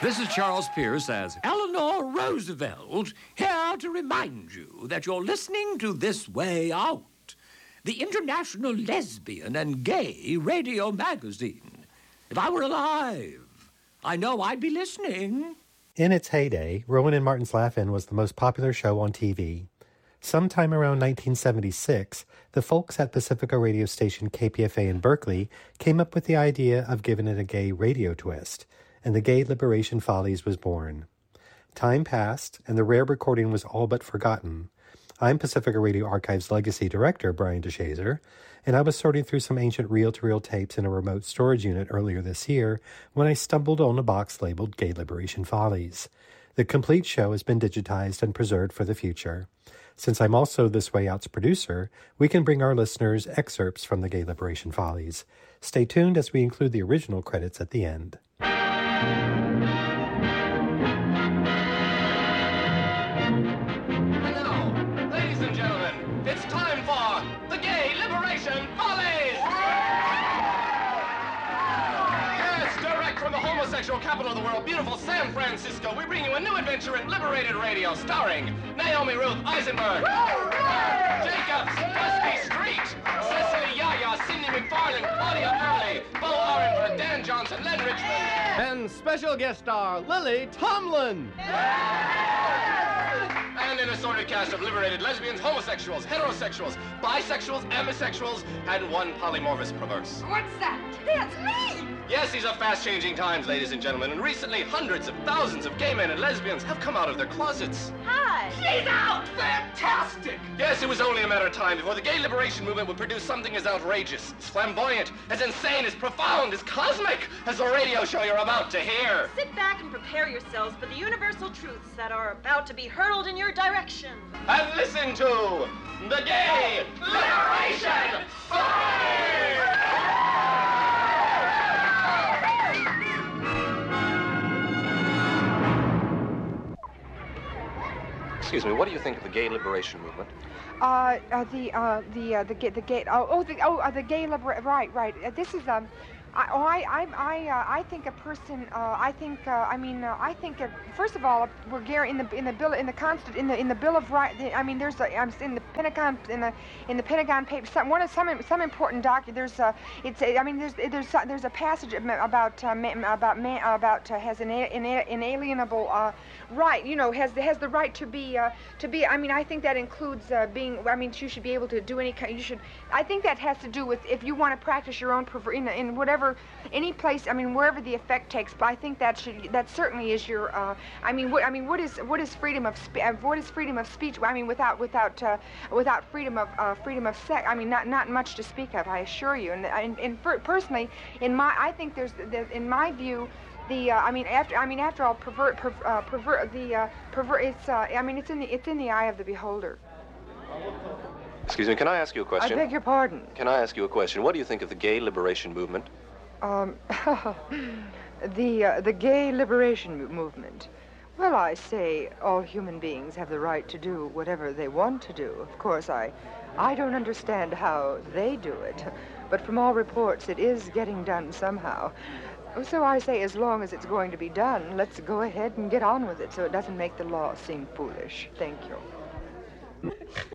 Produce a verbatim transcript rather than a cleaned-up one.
This is Charles Pierce as Eleanor Roosevelt, here to remind you that you're listening to This Way Out, the international lesbian and gay radio magazine. If I were alive, I know I'd be listening. In its heyday, Rowan and Martin's Laugh-In was the most popular show on T V. Sometime around nineteen seventy-six, the folks at Pacifica radio station K P F A in Berkeley came up with the idea of giving it a gay radio twist, and the Gay Liberation Follies was born. Time passed, and the rare recording was all but forgotten. I'm Pacifica Radio Archive's legacy director, Brian DeShazer, and I was sorting through some ancient reel-to-reel tapes in a remote storage unit earlier this year when I stumbled on a box labeled Gay Liberation Follies. The complete show has been digitized and preserved for the future. Since I'm also This Way Out's producer, we can bring our listeners excerpts from the Gay Liberation Follies. Stay tuned as we include the original credits at the end. And now, ladies and gentlemen, it's time for the Gay Liberation Follies! Yes, direct from the homosexual capital of the world, beautiful San Francisco, we bring you a new adventure in liberated radio, starring Naomi Ruth Eisenberg, Jacobs, Dusty Street, Cecily Yaya, Cindy McFarlane, Claudia Early, Bo Arenberg, Dan Johnson, Len Richmond, and special guest star Lily Tomlin. And an assorted cast of liberated lesbians, homosexuals, heterosexuals, bisexuals, ambisexuals, and one polymorphous perverse. What's that? That's me! Yes, these are fast-changing times, ladies and gentlemen, and recently hundreds of thousands of gay men and lesbians have come out of their closets. Hi! She's out! Fantastic! Yes, it was only a matter of time before the gay liberation movement would produce something as outrageous, as flamboyant, as insane, as profound, as cosmic as the radio show you're about to hear. Sit back and prepare yourselves for the universal truths that are about to be hurled in your direction. And listen to the Gay Liberation Follies! Excuse me, what do you think of the gay liberation movement? Uh, uh the, uh, the, uh, the, ga- the gay, oh, oh, the, oh, uh, the gay liber, right, right. Uh, this is, um, I, oh, I, I, I, uh, I think a person, uh, I think, uh, I mean, uh, I think, uh, first of all, we're gar- in the, in the bill, in the constant, in the, in the Bill of Rights, I mean, there's, a, I'm in the Pentagon, in the, in the Pentagon papers, some, one of some, some important document, there's, uh, it's, I mean, there's, there's, there's a passage about, uh, man, about man, about, uh, has an ina- inalienable, uh, right, you know, has, has the right to be, uh, to be, I mean, I think that includes, uh, being, I mean, you should be able to do any kind, you should, I think that has to do with, if you want to practice your own, perver- in, in whatever, any place, I mean, wherever the effect takes, but I think that should, that certainly is your, uh, I mean, what, I mean, what is, what is freedom of, spe- uh, what is freedom of speech? I mean, without, without, uh, without freedom of, uh, freedom of sex, I mean, not, not much to speak of, I assure you. And, and, and for, personally, in my, I think there's, there's in my view, the, uh, I mean, after, I mean, after all, pervert, per, uh, pervert, the, uh, pervert, it's, uh, I mean, it's in the, it's in the eye of the beholder. Excuse me, can I ask you a question? I beg your pardon. Can I ask you a question? What do you think of the gay liberation movement? Um, the, uh, the gay liberation movement. Well, I say all human beings have the right to do whatever they want to do. Of course, I, I don't understand how they do it, but from all reports, it is getting done somehow. So I say, as long as it's going to be done, let's go ahead and get on with it so it doesn't make the law seem foolish. Thank you.